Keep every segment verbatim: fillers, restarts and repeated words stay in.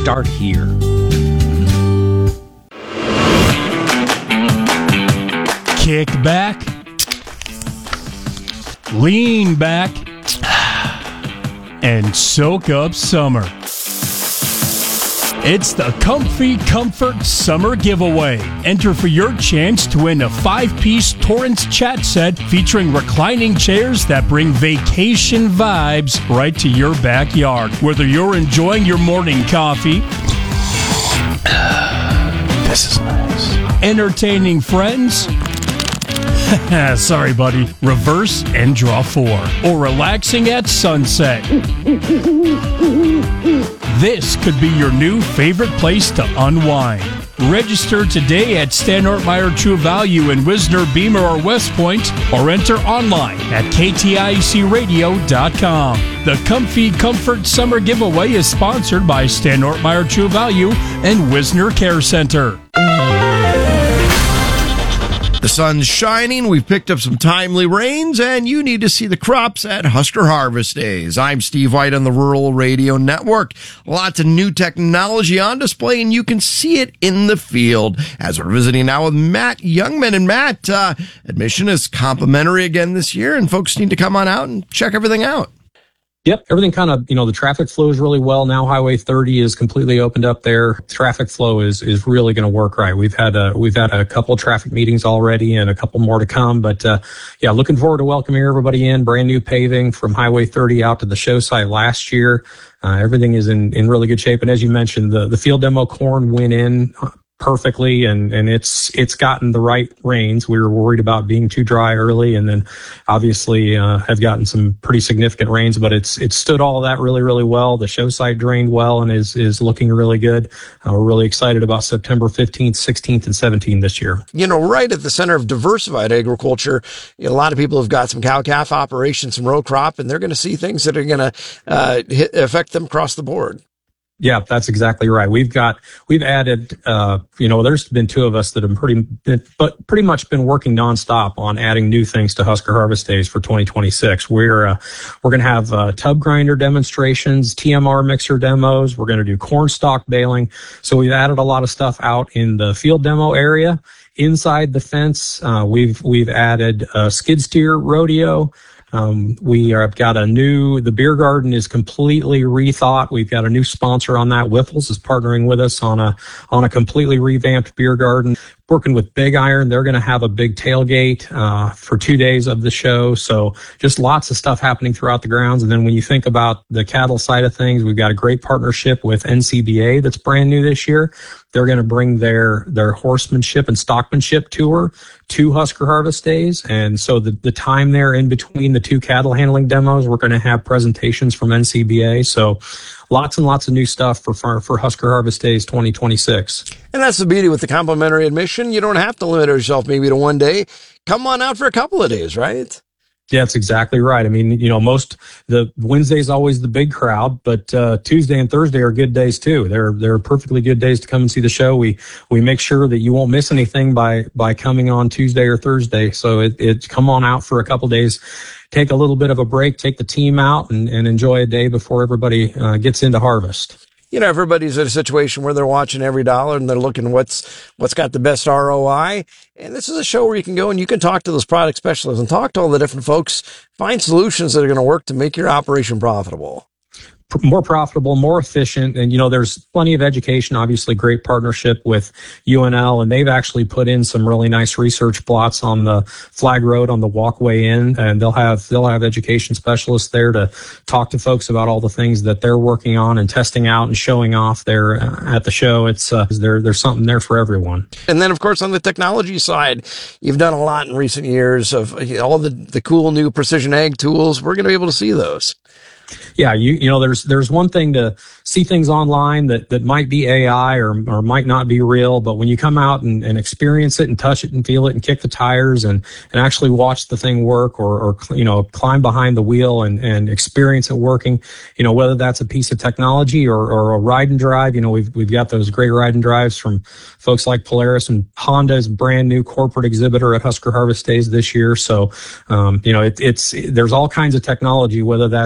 start here. Kick back, lean back, and soak up summer. It's the Comfy Comfort Summer Giveaway. Enter for your chance to win a five-piece Torrance chat set featuring reclining chairs that bring vacation vibes right to your backyard. Whether you're enjoying your morning coffee, this is nice, entertaining friends, sorry, buddy, reverse and draw four, or relaxing at sunset, this could be your new favorite place to unwind. Register today at Stan Ortmeyer True Value in Wisner, Beamer, or West Point, or enter online at K T I C radio dot com. The Comfy Comfort Summer Giveaway is sponsored by Stan Ortmeyer True Value and Wisner Care Center. The sun's shining, we've picked up some timely rains, and you need to see the crops at Husker Harvest Days. I'm Steve White on the Rural Radio Network. Lots of new technology on display, and you can see it in the field. As we're visiting now with Matt Youngman. And Matt, uh, admission is complimentary again this year, and folks need to come on out and check everything out. Yep, everything kind of, you know, the traffic flows really well. Now Highway thirty is completely opened up there. Traffic flow is is really going to work right. We've had a we've had a couple traffic meetings already and a couple more to come. But uh, yeah, looking forward to welcoming everybody in. Brand new paving from Highway thirty out to the show site last year. Uh, everything is in in really good shape. And as you mentioned, the the field demo corn went in perfectly, and and it's it's gotten the right rains. We were worried about being too dry early, and then obviously uh, have gotten some pretty significant rains, but it's it's stood all of that really really well. The show site drained well and is is looking really good. Uh, we're really excited about September fifteenth, sixteenth, and seventeenth this year. You know, right at the center of diversified agriculture, you know, a lot of people have got some cow-calf operations, some row crop, and they're going to see things that are going to uh, hit, affect them across the board. Yeah, that's exactly right. We've got, we've added, uh, you know, there's been two of us that have pretty, been, but pretty much been working nonstop on adding new things to Husker Harvest Days for twenty twenty-six. We're, uh, we're going to have, uh, tub grinder demonstrations, T M R mixer demos. We're going to do corn stalk baling. So we've added a lot of stuff out in the field demo area. Inside the fence, uh, we've, we've added a skid steer rodeo. Um, we are, have got a new, the beer garden is completely rethought. We've got a new sponsor on that. Whiffles is partnering with us on a, on a completely revamped beer garden. Working with Big Iron, they're going to have a big tailgate uh, for two days of the show. So just lots of stuff happening throughout the grounds. And then when you think about the cattle side of things, we've got a great partnership with N C B A that's brand new this year. They're going to bring their their horsemanship and stockmanship tour to Husker Harvest Days. And so the, the time there in between the two cattle handling demos, we're going to have presentations from N C B A. So lots and lots of new stuff for, for, for Husker Harvest Days twenty twenty-six. And that's the beauty with the complimentary admission. You don't have to limit yourself maybe to one day. Come on out for a couple of days, right? Yeah, that's exactly right. I mean, you know, most the Wednesday's always the big crowd, but uh, Tuesday and Thursday are good days too. They're they're perfectly good days to come and see the show. We we make sure that you won't miss anything by by coming on Tuesday or Thursday. So it, it come on out for a couple days. Take a little bit of a break, take the team out, and, and enjoy a day before everybody uh, gets into harvest. You know, everybody's in a situation where they're watching every dollar and they're looking what's what's got the best R O I. And this is a show where you can go and you can talk to those product specialists and talk to all the different folks, find solutions that are going to work to make your operation profitable. More profitable, more efficient. And, you know, there's plenty of education, obviously great partnership with U N L, and they've actually put in some really nice research plots on the flag road on the walkway in, and they'll have, they'll have education specialists there to talk to folks about all the things that they're working on and testing out and showing off there at the show. It's, uh, there, there's something there for everyone. And then, of course, on the technology side, you've done a lot in recent years of all the, the cool new precision ag tools. We're going to be able to see those. Yeah, you you know, there's there's one thing to see things online that, that might be A I or or might not be real, but when you come out and, and experience it and touch it and feel it and kick the tires and, and actually watch the thing work or, or you know, climb behind the wheel and, and experience it working, you know, whether that's a piece of technology or, or a ride and drive, you know, we've we've got those great ride and drives from folks like Polaris, and Honda's brand new corporate exhibitor at Husker Harvest Days this year. So, um, you know, it, it's there's all kinds of technology, whether that's uh,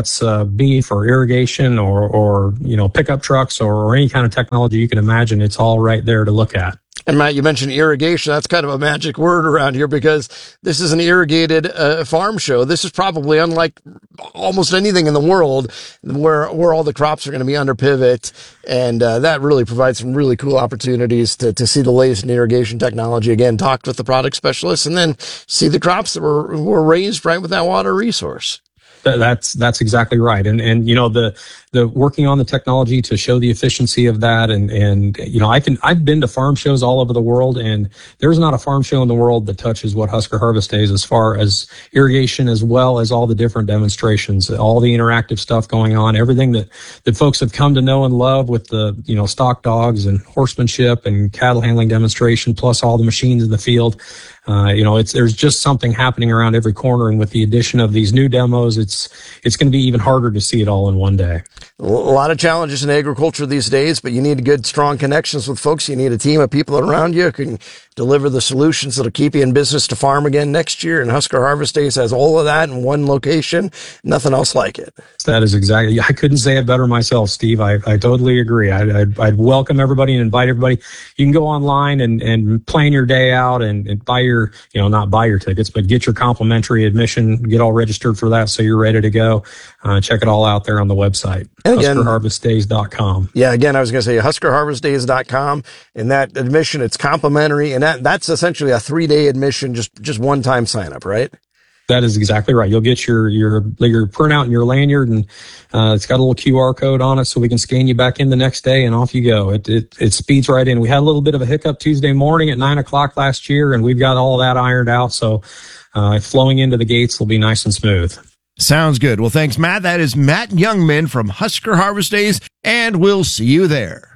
beef or irrigation or, or, you know, pickup trucks or, or any kind of technology you can imagine. It's all right there to look at. And Matt, you mentioned irrigation. That's kind of a magic word around here because this is an irrigated uh, farm show. This is probably unlike almost anything in the world where where all the crops are going to be under pivot. And uh, that really provides some really cool opportunities to, to see the latest in irrigation technology. Again, talk with the product specialists and then see the crops that were, were raised right with that water resource. That's that's exactly right, and and you know the the working on the technology to show the efficiency of that, and and you know I can I've been to farm shows all over the world, and there's not a farm show in the world that touches what Husker Harvest Days as far as irrigation, as well as all the different demonstrations, all the interactive stuff going on, everything that that folks have come to know and love with the you know stock dogs and horsemanship and cattle handling demonstration, plus all the machines in the field. Uh, you know, it's there's just something happening around every corner, and with the addition of these new demos, it's it's going to be even harder to see it all in one day. A lot of challenges in agriculture these days, but you need good, strong connections with folks. You need a team of people around you who can deliver the solutions that'll keep you in business to farm again next year. And Husker Harvest Days has all of that in one location. Nothing else like it. That is exactly. I couldn't say it better myself, Steve. I, I totally agree. I, I'd, I'd welcome everybody and invite everybody. You can go online and, and plan your day out and, and buy your, you know, not buy your tickets, but get your complimentary admission, get all registered for that so you're ready to go. Uh, check it all out there on the website, husker harvest days dot com. Yeah, again, I was going to say husker harvest days dot com. And that admission, it's complimentary. And that, that's essentially a three-day admission, just, just one-time sign-up, right? That is exactly right. You'll get your your your printout and your lanyard, and uh, it's got a little Q R code on it, so we can scan you back in the next day, and off you go. It it it speeds right in. We had a little bit of a hiccup Tuesday morning at nine o'clock last year, and we've got all of that ironed out. So uh, flowing into the gates will be nice and smooth. Sounds good. Well, thanks, Matt. That is Matt Youngman from Husker Harvest Days, and we'll see you there.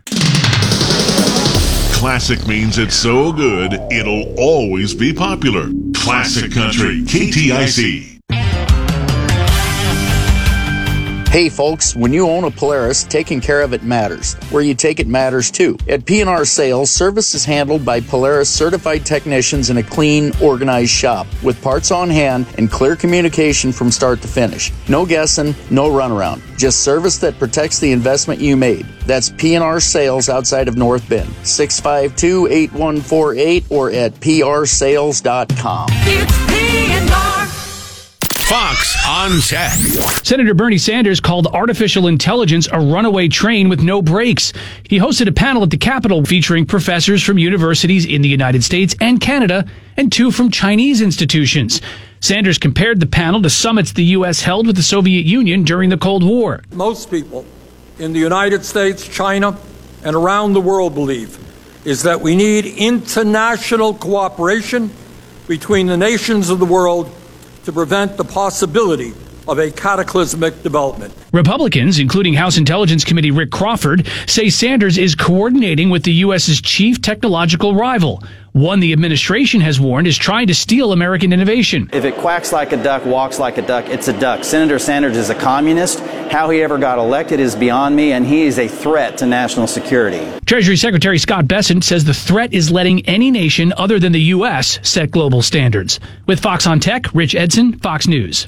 Classic means it's so good, it'll always be popular. Classic Country, K T I C. Hey folks, when you own a Polaris, taking care of it matters. Where you take it matters too. At P and R Sales, service is handled by Polaris certified technicians in a clean, organized shop with parts on hand and clear communication from start to finish. No guessing, no runaround. Just service that protects the investment you made. That's P and R Sales outside of North Bend. six five two, eight one four eight or at p r sales dot com. It's P and R. Fox on Tech. Senator Bernie Sanders called artificial intelligence a runaway train with no brakes. He hosted a panel at the Capitol featuring professors from universities in the United States and Canada and two from Chinese institutions. Sanders compared the panel to summits the U S held with the Soviet Union during the Cold War. Most people in the United States, China, and around the world believe is that we need international cooperation between the nations of the world to prevent the possibility of a cataclysmic development. Republicans, including House Intelligence Committee Rick Crawford, say Sanders is coordinating with the U S's chief technological rival, one the administration has warned is trying to steal American innovation. If it quacks like a duck, walks like a duck, it's a duck. Senator Sanders is a communist. How he ever got elected is beyond me, and he is a threat to national security. Treasury Secretary Scott Bessent says the threat is letting any nation other than the U S set global standards. With Fox on Tech, Rich Edson, Fox News.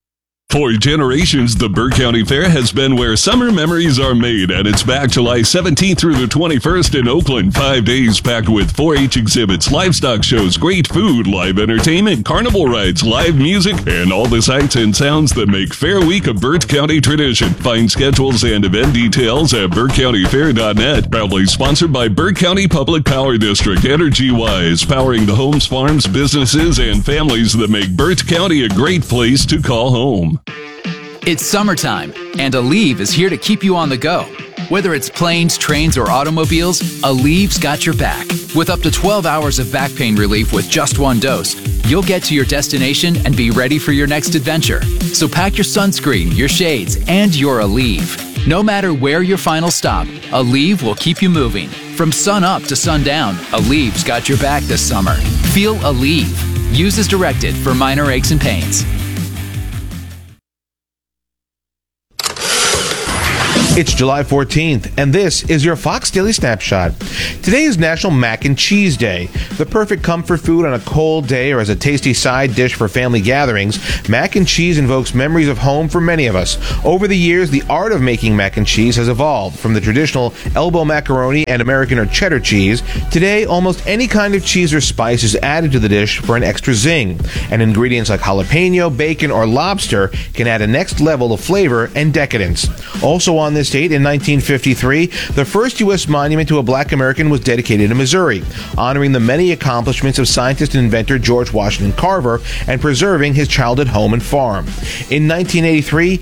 For generations, the Burke County Fair has been where summer memories are made, and it's back July seventeenth through the twenty-first in Oakland. Five days packed with four H exhibits, livestock shows, great food, live entertainment, carnival rides, live music, and all the sights and sounds that make Fair Week a Burke County tradition. Find schedules and event details at burke county fair dot net. Proudly sponsored by Burke County Public Power District, Energy Wise, powering the homes, farms, businesses, and families that make Burke County a great place to call home. It's summertime, and Aleve is here to keep you on the go. Whether it's planes, trains, or automobiles, Aleve's got your back. With up to twelve hours of back pain relief with just one dose, you'll get to your destination and be ready for your next adventure. So pack your sunscreen, your shades, and your Aleve. No matter where your final stop, Aleve will keep you moving. From sun up to sundown, Aleve's got your back this summer. Feel Aleve. Use as directed for minor aches and pains. It's July fourteenth, and this is your Fox Daily Snapshot. Today is National Mac and Cheese Day. The perfect comfort food on a cold day or as a tasty side dish for family gatherings, mac and cheese invokes memories of home for many of us. Over the years, the art of making mac and cheese has evolved from the traditional elbow macaroni and American or cheddar cheese. Today, almost any kind of cheese or spice is added to the dish for an extra zing, and ingredients like jalapeno, bacon, or lobster can add a next level of flavor and decadence. Also on this date, in nineteen fifty-three, the first U S monument to a black American was dedicated in Missouri, honoring the many accomplishments of scientist and inventor George Washington Carver and preserving his childhood home and farm. In nineteen eighty-three,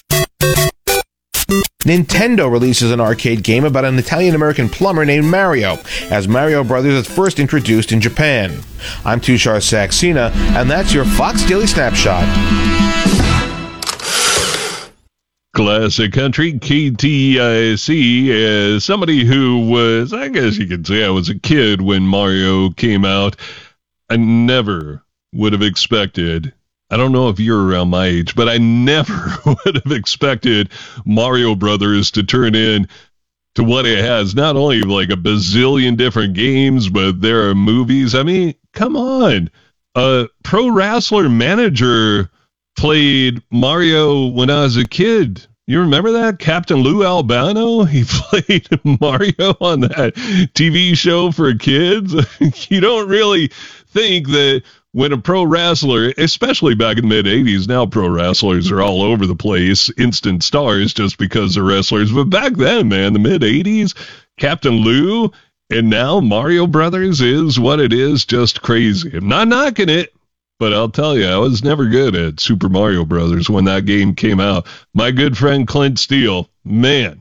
Nintendo releases an arcade game about an Italian-American plumber named Mario, as Mario Brothers is first introduced in Japan. I'm Tushar Saxena, and that's your Fox Daily Snapshot. Classic Country, K T I C, as somebody who was, I guess you could say I was a kid when Mario came out, I never would have expected, I don't know if you're around my age, but I never would have expected Mario Brothers to turn in to what it has. Not only like a bazillion different games, but there are movies. I mean, come on. Uh, Pro Wrestler Manager played Mario when I was a kid. You remember that? Captain Lou Albano? He played Mario on that T V show for kids. You don't really think that when a pro wrestler, especially back in the mid-eighties, now pro wrestlers are all over the place, instant stars just because they're wrestlers. But back then, man, the mid-eighties, Captain Lou, and now Mario Brothers is what it is, just crazy. I'm not knocking it. But I'll tell you, I was never good at Super Mario Brothers when that game came out. My good friend Clint Steele, man,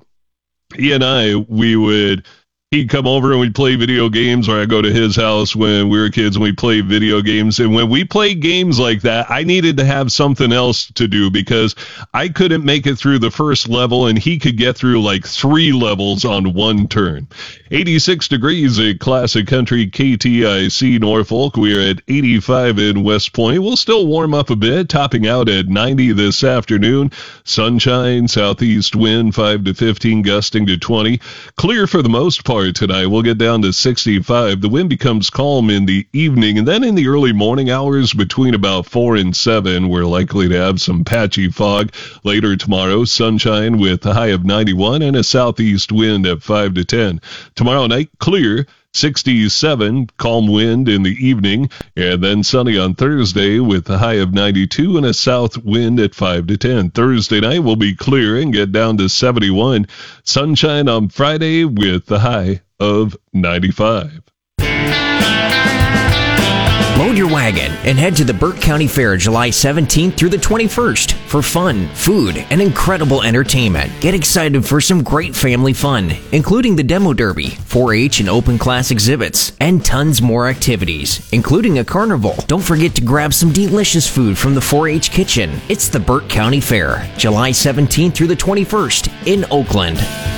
he and I, we would, he'd come over and we'd play video games, or I'd go to his house when we were kids and we'd play video games. And when we played games like that, I needed to have something else to do because I couldn't make it through the first level and he could get through like three levels on one turn. eighty-six degrees at Classic Country, K T I C Norfolk. We're at eighty-five in West Point. We'll still warm up a bit, topping out at ninety this afternoon. Sunshine, southeast wind, five to fifteen, gusting to twenty. Clear for the most part tonight. We'll get down to sixty-five. The wind becomes calm in the evening, and then in the early morning hours between about four and seven, we're likely to have some patchy fog. Later tomorrow, sunshine with a high of ninety-one and a southeast wind at five to ten. Tomorrow night, clear, sixty-seven, calm wind in the evening, and then sunny on Thursday with a high of ninety-two and a south wind at five to ten. Thursday night will be clear and get down to seventy-one. Sunshine on Friday with a high of ninety-five. Load your wagon and head to the Burke County Fair July seventeenth through the twenty-first for fun, food, and incredible entertainment. Get excited for some great family fun, including the Demo Derby, four H and open class exhibits, and tons more activities, including a carnival. Don't forget to grab some delicious food from the four H kitchen. It's the Burke County Fair, July seventeenth through the twenty-first in Oakland.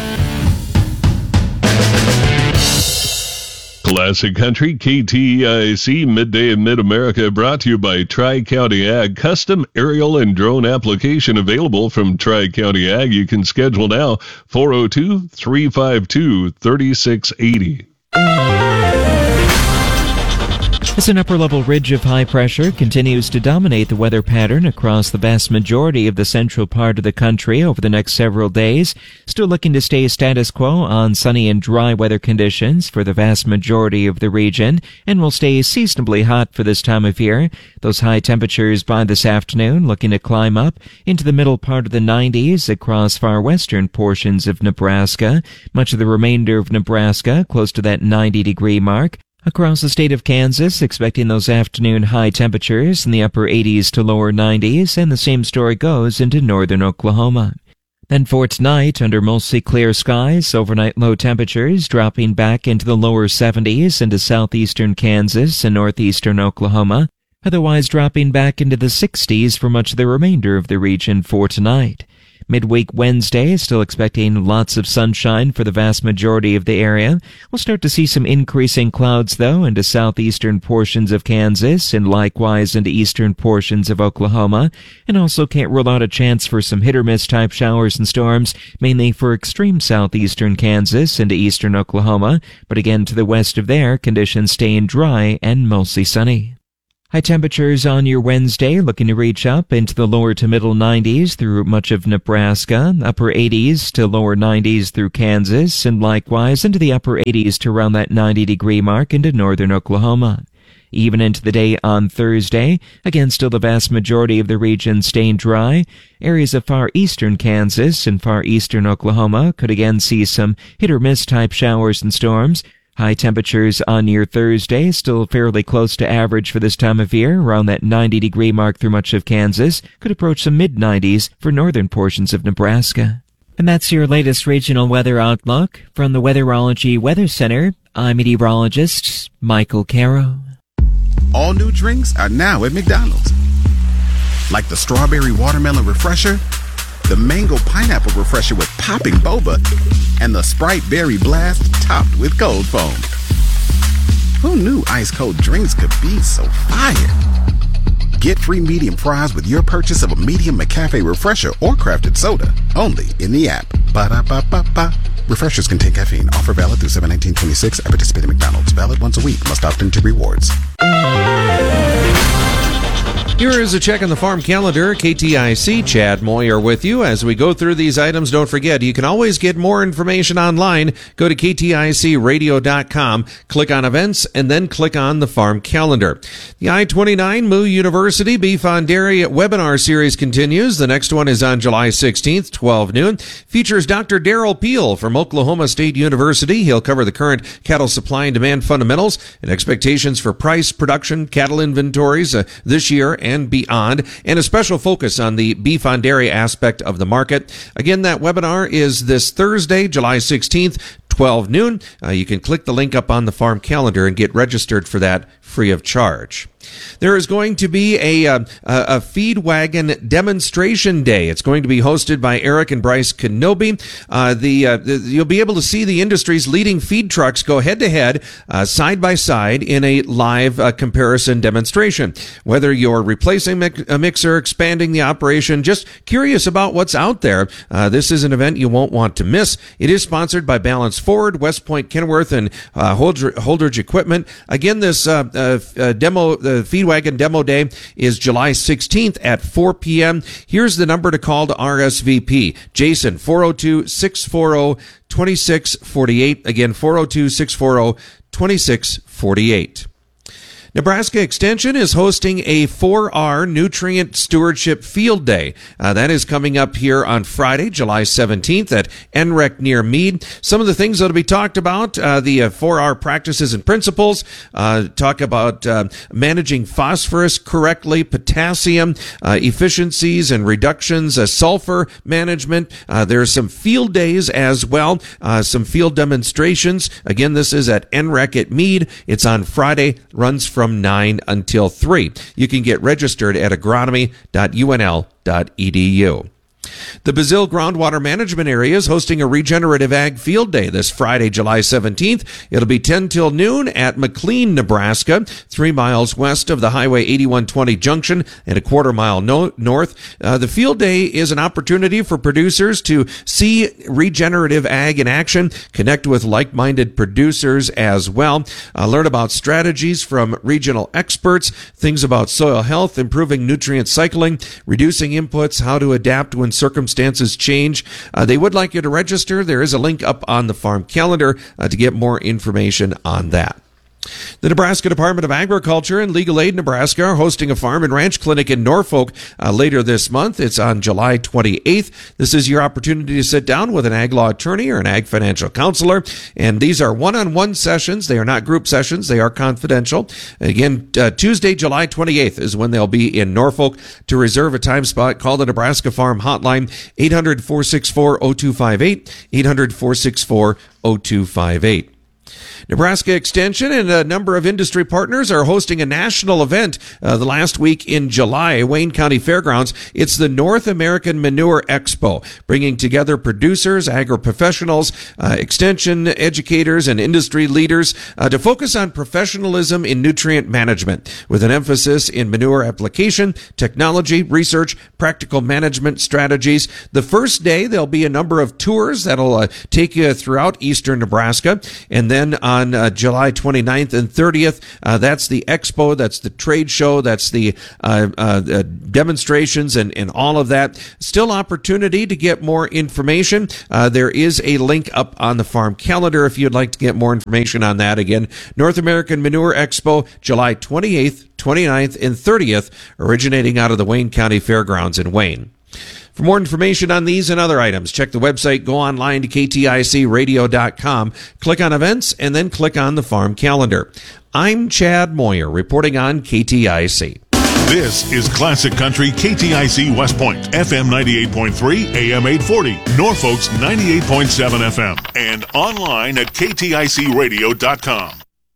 Classic Country, K T I C, Midday in Mid-America, brought to you by Tri-County Ag. Custom aerial and drone application available from Tri-County Ag. You can schedule now, four oh two, three five two, three six eight oh. As an upper-level ridge of high pressure continues to dominate the weather pattern across the vast majority of the central part of the country over the next several days, still looking to stay status quo on sunny and dry weather conditions for the vast majority of the region, and will stay seasonably hot for this time of year. Those high temperatures by this afternoon looking to climb up into the middle part of the nineties across far western portions of Nebraska. Much of the remainder of Nebraska close to that ninety-degree mark. Across the state of Kansas, expecting those afternoon high temperatures in the upper eighties to lower nineties, and the same story goes into northern Oklahoma. Then for tonight, under mostly clear skies, overnight low temperatures dropping back into the lower seventies into southeastern Kansas and northeastern Oklahoma, otherwise dropping back into the sixties for much of the remainder of the region for tonight. Midweek Wednesday, still expecting lots of sunshine for the vast majority of the area. We'll start to see some increasing clouds, though, into southeastern portions of Kansas and likewise into eastern portions of Oklahoma. And also can't rule out a chance for some hit-or-miss type showers and storms, mainly for extreme southeastern Kansas into eastern Oklahoma. But again, to the west of there, conditions staying dry and mostly sunny. High temperatures on your Wednesday looking to reach up into the lower to middle nineties through much of Nebraska, upper eighties to lower nineties through Kansas, and likewise into the upper eighties to around that ninety degree mark into northern Oklahoma. Even into the day on Thursday, again still the vast majority of the region staying dry. Areas of far eastern Kansas and far eastern Oklahoma could again see some hit-or-miss type showers and storms. High temperatures on your Thursday, still fairly close to average for this time of year, around that ninety degree mark through much of Kansas, could approach some mid nineties for northern portions of Nebraska. And that's your latest regional weather outlook. From the Weatherology Weather Center, I'm meteorologist Michael Caro. All new drinks are now at McDonald's. Like the strawberry watermelon refresher, the mango pineapple refresher with popping boba, and the Sprite berry blast topped with cold foam. Who knew ice cold drinks could be so fire? Get free medium fries with your purchase of a medium McCafe refresher or crafted soda, only in the app. Ba-da-ba-ba-ba. Refreshers contain caffeine. Offer valid through seven nineteen twenty-six at participating McDonald's. Valid once a week. Must opt into rewards. Here is a check on the farm calendar. K T I C, Chad Moyer with you. As we go through these items, don't forget, you can always get more information online. Go to K T I C radio dot com, click on events, and then click on the farm calendar. The I twenty-nine Moo University Beef on Dairy webinar series continues. The next one is on July sixteenth, twelve noon. Features Doctor Darrell Peel from Oklahoma State University. He'll cover the current cattle supply and demand fundamentals and expectations for price, production, cattle inventories uh, this year and beyond, and a special focus on the beef on dairy aspect of the market. Again, that webinar is this Thursday, July sixteenth, twelve noon. Uh, you can click the link up on the farm calendar and get registered for that free of charge. There is going to be a, uh, a feed wagon demonstration day. It's going to be hosted by Eric and Bryce Kenobi. Uh, the, uh, the you'll be able to see the industry's leading feed trucks go head to head, uh, side by side in a live uh, comparison demonstration. Whether you're replacing a mixer, expanding the operation, just curious about what's out there, uh, this is an event you won't want to miss. It is sponsored by Balance Forward, West Point, Kenworth, and uh, Holdridge Equipment. Again, this uh, uh, uh, demo. Uh, The Feed Wagon Demo Day is July sixteenth at four p.m. Here's the number to call to R S V P. Jason, four oh two, six four oh, two six four eight. Again, four oh two, six four oh, two six four eight. Nebraska Extension is hosting a four R Nutrient Stewardship Field Day. Uh, that is coming up here on Friday, July seventeenth at N R E C near Meade. Some of the things that will be talked about, uh, the uh, four R practices and principles, uh, talk about uh, managing phosphorus correctly, potassium, uh, efficiencies and reductions, uh, sulfur management. Uh, there are some field days as well, uh, some field demonstrations. Again, this is at N R E C at Meade. It's on Friday, runs from from nine until three. You can get registered at agronomy dot U N L dot E D U. The Bazille Groundwater Management Area is hosting a Regenerative Ag Field Day this Friday, July seventeenth. It'll be ten till noon at McLean, Nebraska, three miles west of the Highway eighty-one twenty junction and a quarter mile no- north. Uh, the field day is an opportunity for producers to see regenerative ag in action, connect with like-minded producers as well, uh, learn about strategies from regional experts, things about soil health, improving nutrient cycling, reducing inputs, how to adapt when circumstances change. Uh, they would like you to register. There is a link up on the farm calendar uh, to get more information on that. The Nebraska Department of Agriculture and Legal Aid Nebraska are hosting a farm and ranch clinic in Norfolk uh, later this month. It's on July twenty-eighth. This is your opportunity to sit down with an ag law attorney or an ag financial counselor. And these are one-on-one sessions. They are not group sessions. They are confidential. Again, uh, Tuesday, July twenty-eighth is when they'll be in Norfolk. To reserve a time spot, call the Nebraska Farm Hotline, eight hundred, four six four, oh two five eight, eight hundred, four six four, oh two five eight. Nebraska Extension and a number of industry partners are hosting a national event uh, the last week in July, Wayne County Fairgrounds. It's the North American Manure Expo, bringing together producers, agri-professionals, uh, extension educators, and industry leaders uh, to focus on professionalism in nutrient management, with an emphasis in manure application, technology, research, practical management strategies. The first day, there'll be a number of tours that'll uh, take you throughout eastern Nebraska. And then on uh, July twenty-ninth and thirtieth, uh, that's the expo, that's the trade show, that's the uh, uh, uh, demonstrations and, and all of that. Still opportunity to get more information. Uh, there is a link up on the farm calendar if you'd like to get more information on that. Again, North American Manure Expo, July twenty-eighth, twenty-ninth, and thirtieth, originating out of the Wayne County Fairgrounds in Wayne. For more information on these and other items, check the website, go online to K T I C radio dot com, click on events, and then click on the farm calendar. I'm Chad Moyer, reporting on K T I C. This is Classic Country K T I C West Point, F M ninety-eight point three, A M eight forty, Norfolk's ninety-eight point seven F M, and online at K T I C radio dot com.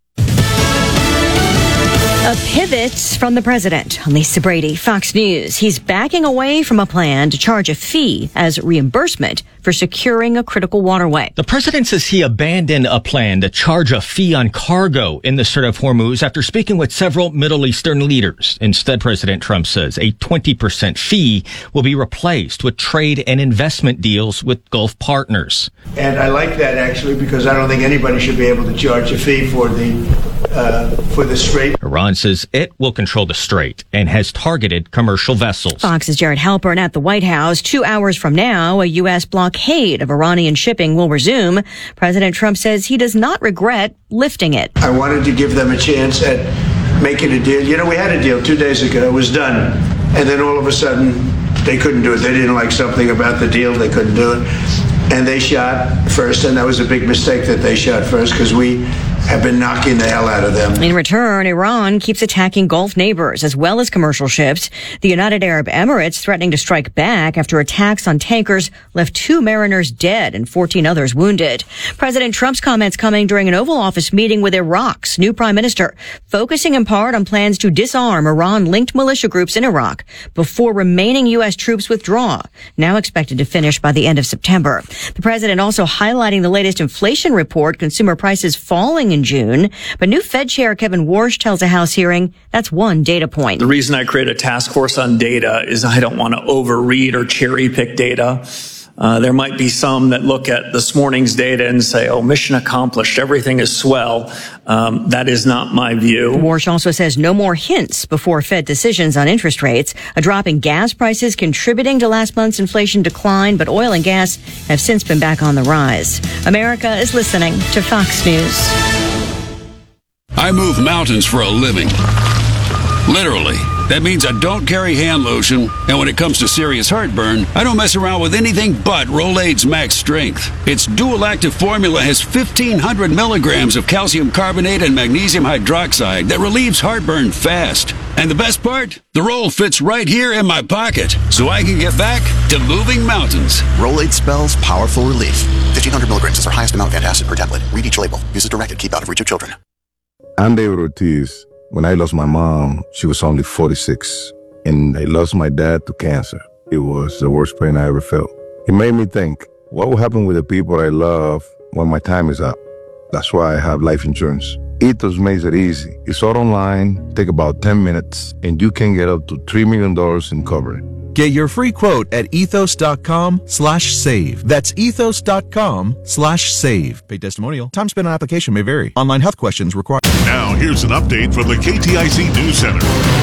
A pivot from the president. Lisa Brady, Fox News. He's backing away from a plan to charge a fee as reimbursement for securing a critical waterway. The president says he abandoned a plan to charge a fee on cargo in the Strait of Hormuz after speaking with several Middle Eastern leaders. Instead, President Trump says a twenty percent fee will be replaced with trade and investment deals with Gulf partners. And I like that, actually, because I don't think anybody should be able to charge a fee for the uh, for the Strait. Iran says it will control the Strait and has targeted commercial vessels. Fox's Jared Halpern at the White House. Two hours from now, a U S blockade of Iranian shipping will resume. President Trump says he does not regret lifting it. I wanted to give them a chance at making a deal. You know, we had a deal two days ago. It was done. And then all of a sudden, they couldn't do it. They didn't like something about the deal. They couldn't do it. And they shot first, and that was a big mistake that they shot first, because we have been knocking the hell out of them. In return, Iran keeps attacking Gulf neighbors as well as commercial ships. The United Arab Emirates threatening to strike back after attacks on tankers left two mariners dead and fourteen others wounded. President Trump's comments coming during an Oval Office meeting with Iraq's new prime minister, focusing in part on plans to disarm Iran-linked militia groups in Iraq before remaining U S troops withdraw, now expected to finish by the end of September. The president also highlighting the latest inflation report, consumer prices falling in June. But new Fed Chair Kevin Warsh tells a House hearing that's one data point. The reason I create a task force on data is I don't want to overread or cherry pick data. Uh, there might be some that look at this morning's data and say, oh, mission accomplished, everything is swell. Um, that is not my view. Warsh also says no more hints before Fed decisions on interest rates. A drop in gas prices contributing to last month's inflation decline, but oil and gas have since been back on the rise. America is listening to Fox News. I move mountains for a living. Literally. That means I don't carry hand lotion, and when it comes to serious heartburn, I don't mess around with anything but Rolaids Max Strength. Its dual-active formula has fifteen hundred milligrams of calcium carbonate and magnesium hydroxide that relieves heartburn fast. And the best part? The roll fits right here in my pocket, so I can get back to moving mountains. Rolaids spells powerful relief. fifteen hundred milligrams is our highest amount of antacid per tablet. Read each label. Use as directed. Keep out of reach of children. I'm David Ortiz. When I lost my mom, she was only forty-six, and I lost my dad to cancer. It was the worst pain I ever felt. It made me think, what will happen with the people I love when my time is up? That's why I have life insurance. Ethos makes it easy. It's all online, take about ten minutes, and you can get up to three million dollars in coverage. Get your free quote at ethos.com slash save. That's ethos.com slash save. Paid testimonial. Time spent on application may vary. Online health questions required. Now, here's an update from the K T I C News Center.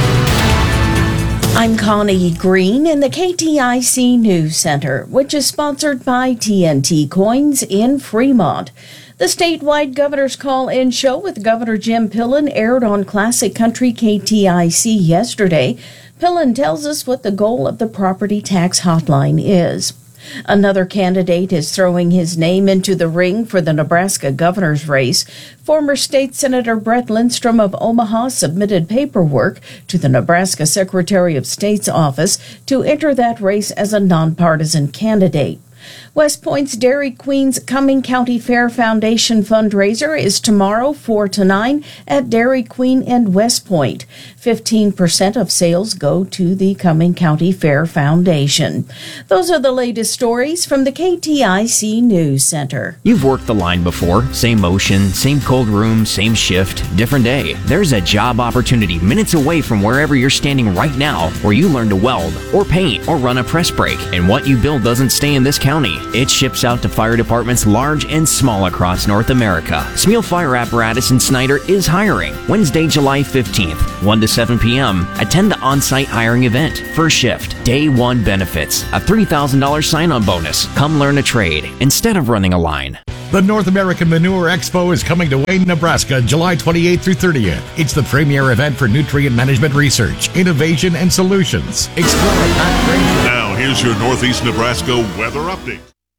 I'm Connie Green in the K T I C News Center, which is sponsored by T N T Coins in Fremont. The statewide Governor's Call-In show with Governor Jim Pillen aired on Classic Country K T I C yesterday. Pillen tells us what the goal of the property tax hotline is. Another candidate is throwing his name into the ring for the Nebraska governor's race. Former State Senator Brett Lindstrom of Omaha submitted paperwork to the Nebraska Secretary of State's office to enter that race as a nonpartisan candidate. West Point's Dairy Queen's Cumming County Fair Foundation fundraiser is tomorrow, four to nine, at Dairy Queen in West Point. fifteen percent of sales go to the Cumming County Fair Foundation. Those are the latest stories from the K T I C News Center. You've worked the line before. Same motion, same cold room, same shift, different day. There's a job opportunity minutes away from wherever you're standing right now where you learn to weld or paint or run a press brake. And what you build doesn't stay in this county. It ships out to fire departments large and small across North America. Smeal Fire Apparatus in Snyder is hiring. Wednesday, July fifteenth, one to seven p.m. Attend the on-site hiring event. First shift, day one benefits, a three thousand dollars sign-on bonus. Come learn a trade instead of running a line. The North American Manure Expo is coming to Wayne, Nebraska, July twenty-eighth through thirtieth. It's the premier event for nutrient management research, innovation, and solutions. Explore a packed range. Now, here's your Northeast Nebraska weather update.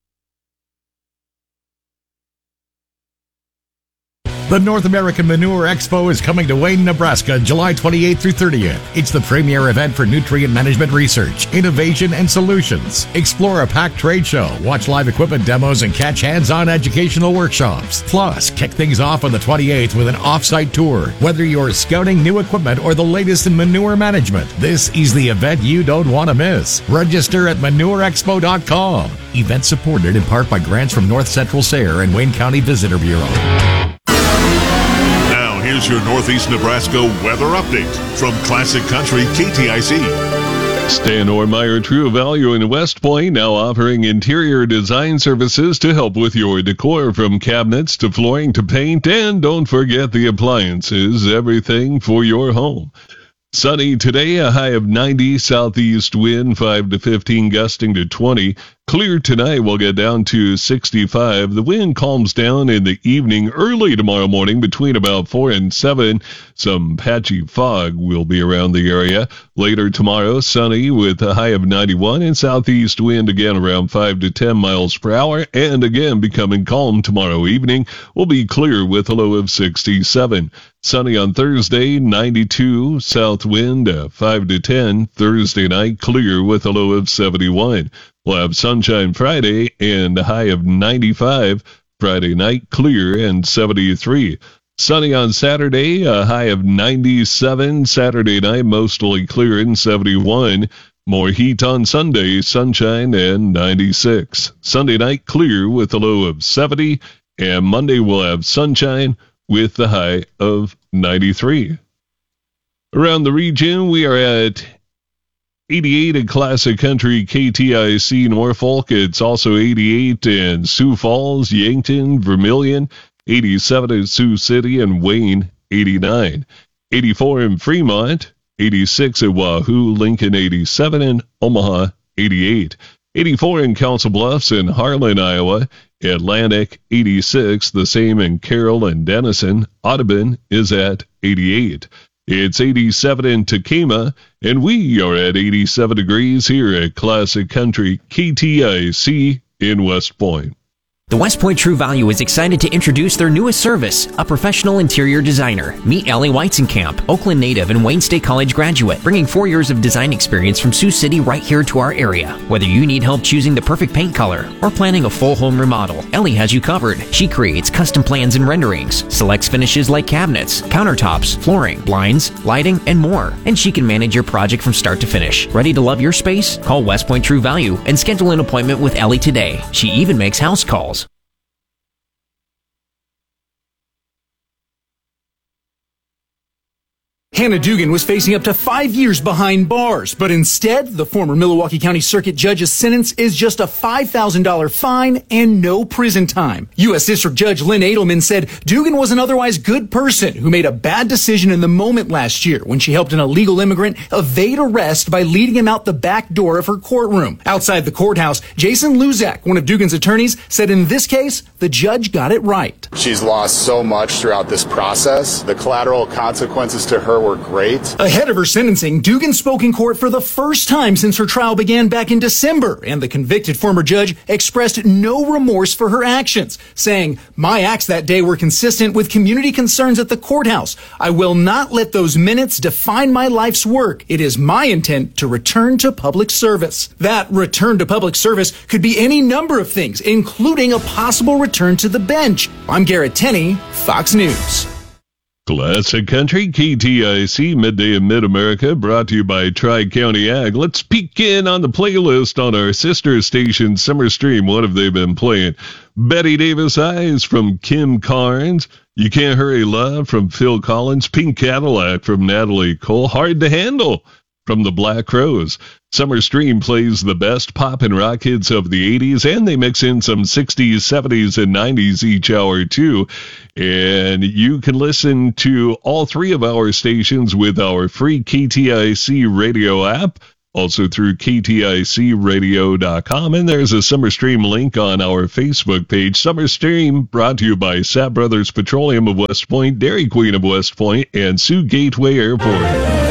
The North American Manure Expo is coming to Wayne, Nebraska, July twenty-eighth through thirtieth. It's the premier event for nutrient management research, innovation, and solutions. Explore a packed trade show, watch live equipment demos, and catch hands-on educational workshops. Plus, kick things off on the twenty-eighth with an off-site tour. Whether you're scouting new equipment or the latest in manure management, this is the event you don't want to miss. Register at manure expo dot com. Event supported in part by grants from North Central Sayre and Wayne County Visitor Bureau. Here's your Northeast Nebraska weather update from Classic Country K T I C. Stan Ormeyer True Value in West Point now offering interior design services to help with your decor, from cabinets to flooring to paint, and don't forget the appliances, everything for your home. Sunny today, a high of ninety, southeast wind five to fifteen, gusting to twenty. Clear tonight, we'll get down to sixty-five. The wind calms down in the evening. Early tomorrow morning between about four and seven. Some patchy fog will be around the area. Later tomorrow, sunny with a high of ninety-one, and southeast wind again around five to ten miles per hour. And again becoming calm tomorrow evening. Will be clear with a low of sixty-seven. Sunny on Thursday, ninety-two, south wind uh, five to ten. Thursday night, clear with a low of seventy-one. We'll have sunshine Friday and a high of ninety-five. Friday night, clear and seventy-three. Sunny on Saturday, a high of ninety-seven. Saturday night, mostly clear and seventy-one. More heat on Sunday, sunshine and ninety-six. Sunday night, clear with a low of seventy. And Monday, we'll have sunshine with the high of ninety-three. Around the region, we are at eighty-eight in Classic Country K T I C Norfolk. It's also eighty-eight in Sioux Falls, Yankton, Vermilion, eighty-seven in Sioux City, and Wayne, eighty-nine. eighty-four in Fremont, eighty-six in Wahoo, Lincoln, eighty-seven, in Omaha, eighty-eight. eighty-four in Council Bluffs and Harlan, Iowa. Atlantic, eighty-six, the same in Carroll and Denison. Audubon is at eighty-eight. It's eighty-seven in Tekamah, and we are at eighty-seven degrees here at Classic Country K T I C in West Point. The West Point True Value is excited to introduce their newest service, a professional interior designer. Meet Ellie Weizenkamp, Oakland native and Wayne State College graduate, bringing four years of design experience from Sioux City right here to our area. Whether you need help choosing the perfect paint color or planning a full home remodel, Ellie has you covered. She creates custom plans and renderings, selects finishes like cabinets, countertops, flooring, blinds, lighting, and more. And she can manage your project from start to finish. Ready to love your space? Call West Point True Value and schedule an appointment with Ellie today. She even makes house calls. Hannah Dugan was facing up to five years behind bars, but instead, the former Milwaukee County Circuit Judge's sentence is just a five thousand dollars fine and no prison time. U S District Judge Lynn Edelman said Dugan was an otherwise good person who made a bad decision in the moment last year when she helped an illegal immigrant evade arrest by leading him out the back door of her courtroom. Outside the courthouse, Jason Luzak, one of Dugan's attorneys, said in this case, the judge got it right. She's lost so much throughout this process. The collateral consequences to her were great. Ahead of her sentencing, Dugan spoke in court for the first time since her trial began back in December, and the convicted former judge expressed no remorse for her actions, saying, "My acts that day were consistent with community concerns at the courthouse. I will not let those minutes define my life's work. It is my intent to return to public service." That return to public service could be any number of things, including a possible return to the bench. I'm Garrett Tenney, Fox News. Classic Country, K T I C, Midday in Mid-America, brought to you by Tri-County Ag. Let's peek in on the playlist on our sister station, Summer Stream. What have they been playing? Betty Davis Eyes from Kim Carnes. You Can't Hurry Love from Phil Collins. Pink Cadillac from Natalie Cole. Hard to Handle from the Black Crowes. Summer Stream plays the best pop and rock hits of the eighties, and they mix in some sixties, seventies, and nineties each hour, too. And you can listen to all three of our stations with our free K T I C radio app, also through K T I C radio dot com. And there's a Summer Stream link on our Facebook page. Summer Stream brought to you by Sapp Brothers Petroleum of West Point, Dairy Queen of West Point, and Sioux Gateway Airport.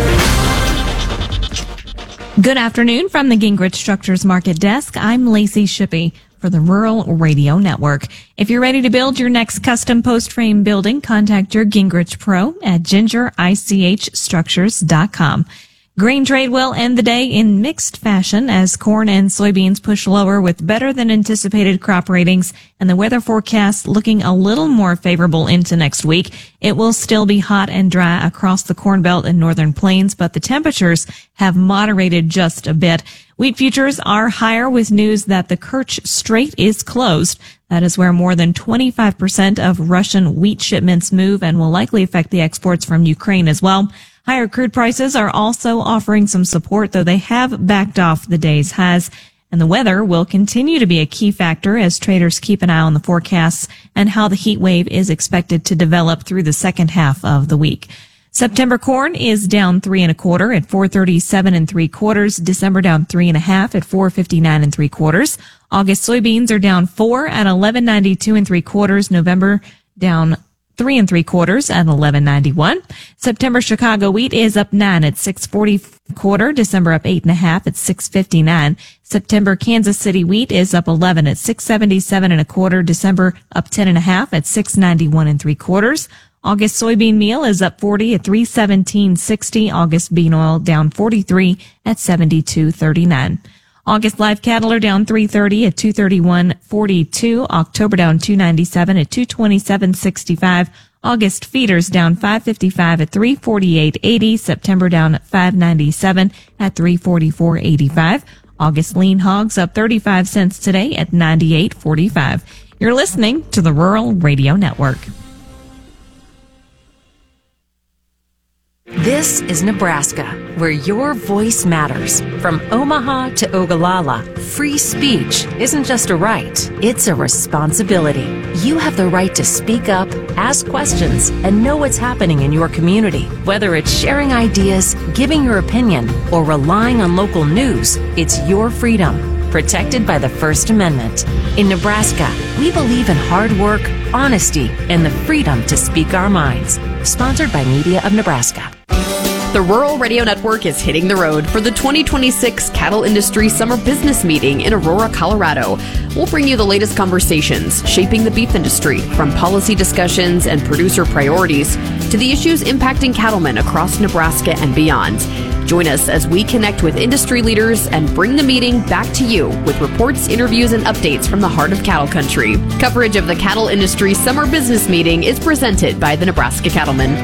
Good afternoon from the Gingrich Structures Market Desk. I'm Lacey Shippey for the Rural Radio Network. If you're ready to build your next custom post frame building, contact your Gingrich Pro at ginger I C H structures dot com. Grain trade will end the day in mixed fashion as corn and soybeans push lower with better than anticipated crop ratings, and the weather forecast looking a little more favorable into next week. It will still be hot and dry across the Corn Belt and Northern Plains, but the temperatures have moderated just a bit. Wheat futures are higher with news that the Kerch Strait is closed. That is where more than twenty-five percent of Russian wheat shipments move and will likely affect the exports from Ukraine as well. Higher crude prices are also offering some support, though they have backed off the day's highs. And the weather will continue to be a key factor as traders keep an eye on the forecasts and how the heat wave is expected to develop through the second half of the week. September corn is down three and a quarter at four thirty-seven and three quarters. December down three and a half at four fifty-nine and three quarters. August soybeans are down four at eleven ninety-two and three quarters. November down three and three quarters at eleven ninety-one. September Chicago wheat is up nine at six forty quarter. December up eight and a half at six fifty-nine. September Kansas City wheat is up eleven at six seventy-seven and a quarter. December up ten and a half at six ninety-one and three quarters. August soybean meal is up forty at three seventeen sixty. August bean oil down forty-three at seventy-two thirty-nine. August live cattle are down three thirty at two thirty-one forty-two. October down two ninety-seven at two twenty-seven sixty-five. August feeders down five fifty-five at three forty-eight eighty. September down five ninety-seven at three forty-four eighty-five. August lean hogs up thirty-five cents today at ninety-eight forty-five. You're listening to the Rural Radio Network. This is Nebraska, where your voice matters. From Omaha to Ogallala, free speech isn't just a right, it's a responsibility. You have the right to speak up, ask questions, and know what's happening in your community. Whether it's sharing ideas, giving your opinion, or relying on local news, it's your freedom, protected by the First Amendment. In Nebraska, we believe in hard work, honesty, and the freedom to speak our minds. Sponsored by Media of Nebraska. The Rural Radio Network is hitting the road for the twenty twenty-six Cattle Industry Summer Business Meeting in Aurora, Colorado. We'll bring you the latest conversations shaping the beef industry, from policy discussions and producer priorities to the issues impacting cattlemen across Nebraska and beyond. Join us as we connect with industry leaders and bring the meeting back to you with reports, interviews, and updates from the heart of cattle country. Coverage of the Cattle Industry Summer Business Meeting is presented by the Nebraska Cattlemen.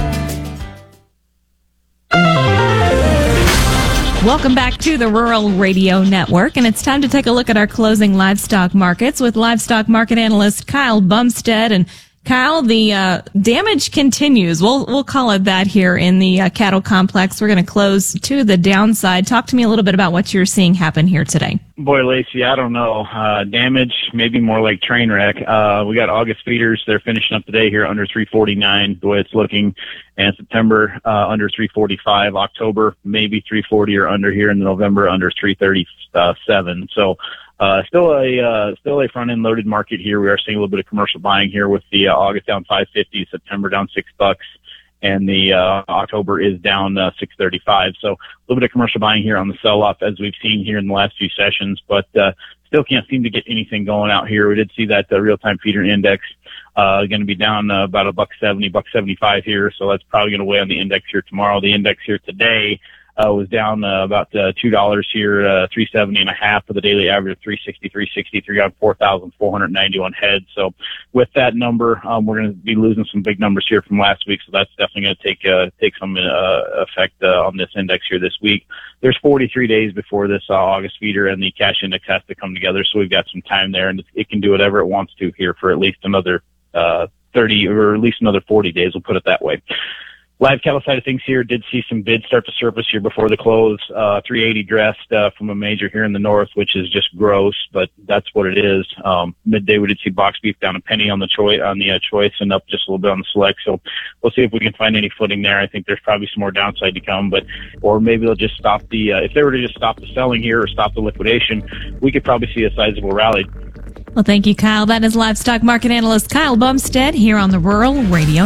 Welcome back to the Rural Radio Network, and it's time to take a look at our closing livestock markets with livestock market analyst Kyle Bumstead. And Kyle, the uh, damage continues. We'll we'll call it that here in the uh, cattle complex. We're going to close to the downside. Talk to me a little bit about what you're seeing happen here today. Boy, Lacey, I don't know. Uh, damage, maybe more like train wreck. Uh, we got August feeders. They're finishing up today here under three forty-nine, the way it's looking. And September, uh, under three forty-five. October, maybe three forty or under here. And November, under three thirty-seven. So, uh, still a, uh, still a front end loaded market here. We are seeing a little bit of commercial buying here with the uh, August down five fifty, September down six bucks. and the uh, October is down uh, six thirty-five. So a little bit of commercial buying here on the sell-off as we've seen here in the last few sessions, but uh, still can't seem to get anything going out here. We did see that uh, real-time feeder index uh, going to be down uh, about a buck seventy, buck seventy-five here, so that's probably going to weigh on the index here tomorrow. The index here today Uh, was down uh, about uh, two dollars here, uh, three seventy and a half for the daily average of three sixty, three sixty-three on four thousand four hundred ninety-one heads. So with that number, um, we're going to be losing some big numbers here from last week. So that's definitely going to take uh, take some uh, effect uh, on this index here this week. There's forty-three days before this uh, August feeder and the cash index has to come together. So we've got some time there, and it can do whatever it wants to here for at least another uh, thirty or at least another forty days. We'll put it that way. Live cattle side of things here, did see some bids start to surface here before the close. Uh, three eighty dressed uh, from a major here in the north, which is just gross, but that's what it is. Um, midday we did see box beef down a penny on the choice, on the uh, choice, and up just a little bit on the select. So we'll see if we can find any footing there. I think there's probably some more downside to come, but or maybe they'll just stop the. Uh, if they were to just stop the selling here or stop the liquidation, we could probably see a sizable rally. Well, thank you, Kyle. That is livestock market analyst Kyle Bumstead here on the Rural Radio